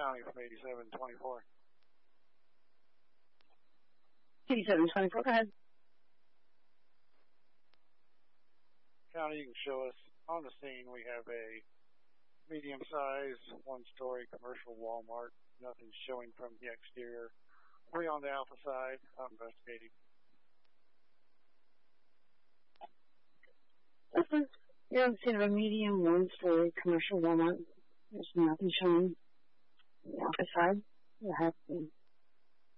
County from 8724. 8724, go ahead. County, you can show us on the scene we have a medium-sized, one-story commercial Walmart. Nothing's showing from the exterior. We're on the Alpha side. I'm investigating. Okay. You're on the scene of a medium, one-story commercial Walmart. There's nothing showing on the Alpha side.